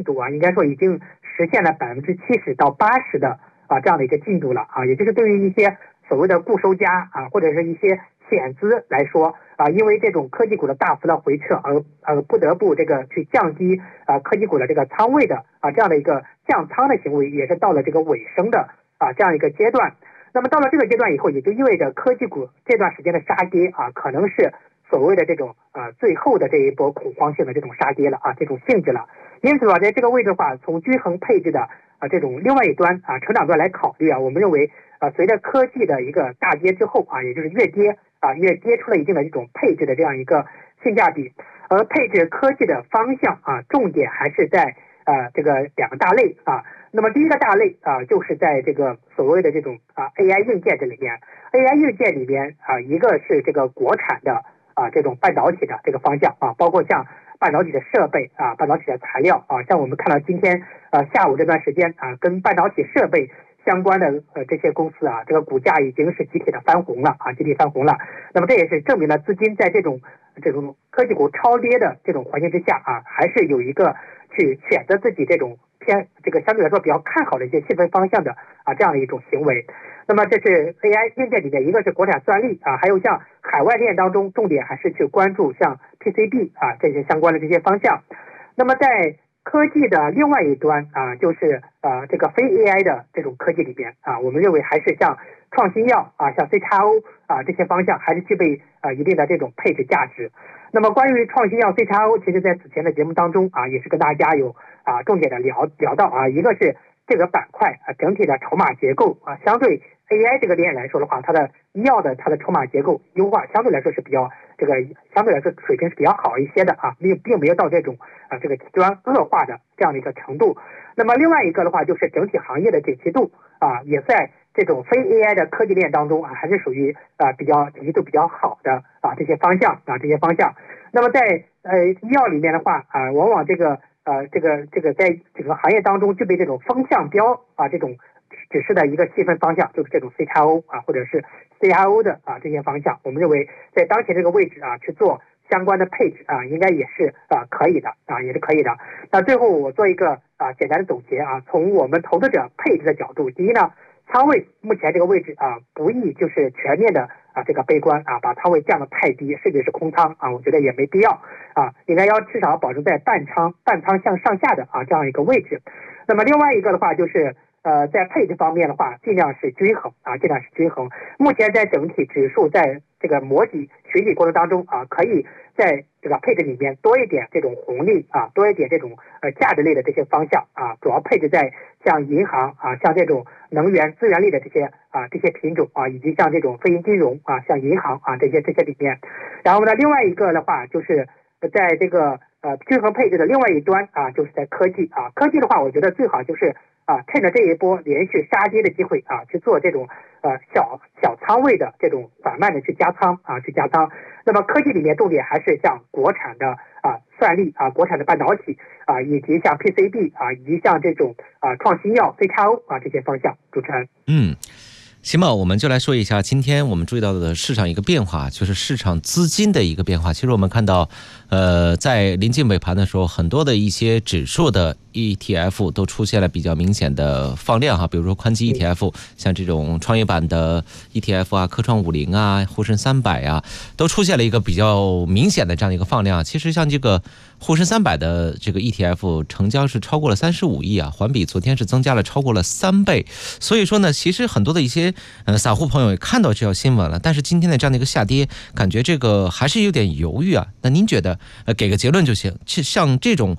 度啊，应该说已经实现了70%到80%的这样的一个进度了啊，也就是对于一些所谓的固收加啊，或者是一些险资来说啊，因为这种科技股的大幅的回撤而不得不这个去降低科技股的这个仓位的这样的一个降仓的行为，也是到了这个尾声的这样一个阶段。那么到了这个阶段以后，也就意味着科技股这段时间的杀跌可能是所谓的这种最后的这一波恐慌性的这种杀跌了这种性质了。因此在这个位置的话，从均衡配置的这种另外一端成长端来考虑我们认为随着科技的一个大跌之后也就是越跌出了一定的这种配置的这样一个性价比，而配置科技的方向重点还是在这个两个大类那么第一个大类就是在这个所谓的这种AI 硬件这里面 ，AI 硬件里面一个是这个国产的这种半导体的这个方向包括像半导体的设备半导体的材料像我们看到今天下午这段时间跟半导体设备相关的这些公司这个股价已经是集体的翻红了集体翻红了。那么这也是证明了资金在这种科技股超跌的这种环境之下还是有一个去选择自己这种这个相对来说比较看好的一些细分方向的这样的一种行为。那么这是 AI 硬件里面，一个是国产算力还有像海外链当中，重点还是去关注像 PCB 这些相关的这些方向。那么在科技的另外一端就是这个非 AI 的这种科技里边我们认为还是像创新药像 CXO 这些方向还是具备一定的这种配置价值。那么关于创新药 CXO， 其实在此前的节目当中也是跟大家有重点的聊到一个是这个板块整体的筹码结构相对 AI 这个链来说的话，它的医药的它的筹码结构优化相对来说是比较相对来说水平是比较好一些的并没有到这种这个极端恶化的这样的一个程度。那么另外一个的话就是整体行业的景气度也在这种非 AI 的科技链当中还是属于比较景气度比较好的这些方向。那么在医药里面的话往往这个在整个行业当中具备这种风向标这种指示的一个细分方向，就是这种 CXO 或者是 CIO 的这些方向，我们认为在当前这个位置去做相关的配置应该也是可以的也是可以的。那最后我做一个简单的总结从我们投资者配置的角度，第一呢，仓位目前这个位置不宜就是全面的这个悲观把仓位降得太低，甚至是空仓我觉得也没必要应该要至少保证在半仓向上下的这样一个位置。那么另外一个的话就是在配置方面的话，尽量是均衡。目前在整体指数在这个模拟寻底过程当中可以在这个配置里面多一点这种红利多一点这种价值类的这些方向主要配置在像银行像这种能源资源类的这些品种以及像这种非银金融像银行这些里面。然后呢，另外一个的话就是在这个均衡配置的另外一端就是在科技科技的话，我觉得最好就是趁着这一波连续杀跌的机会去做这种小仓位的这种缓慢的去加仓。那么科技里面重点还是像国产的算力国产的半导体以及像 PCB 以及像这种创新药 CXO 这些方向。主持人行吧，我们就来说一下今天我们注意到的市场一个变化，就是市场资金的一个变化。其实我们看到在临近尾盘的时候，很多的一些指数的 ETF 都出现了比较明显的放量比如说宽基 ETF 像这种创业板的 ETF 科创50沪深300都出现了一个比较明显的这样一个放量。其实像这个沪深300的这个 ETF 成交是超过了35亿环比昨天是增加了超过了3倍。所以说呢，其实很多的一些散户朋友也看到这条新闻了，但是今天的这样的一个下跌，感觉这个还是有点犹豫那您觉得给个结论就行，像这种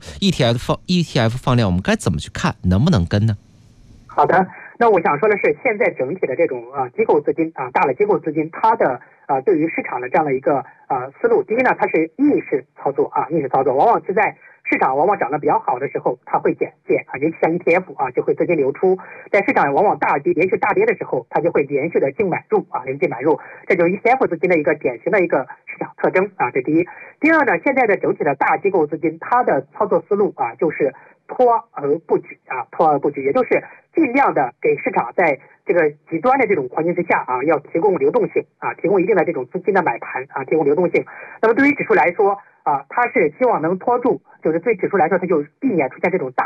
ETF 放量我们该怎么去看，能不能跟呢？ 好的，那我想说的是，现在整体的这种机构资金大的机构资金，它的对于市场的这样的一个思路，第一呢，它是逆势操作往往是在市场往往涨得比较好的时候，它会减尤其像 ETF 就会资金流出，在市场往往连续大跌的时候，它就会连续的净买入这就是 ETF 资金的一个典型的一个市场特征这第一。第二呢，现在的整体的大机构资金，它的操作思路就是拖而不举，也就是尽量的给市场在这个极端的这种环境之下要提供流动性提供一定的这种资金的买盘提供流动性。那么对于指数来说它是希望能拖住，就是对指数来说，它就避免出现这种大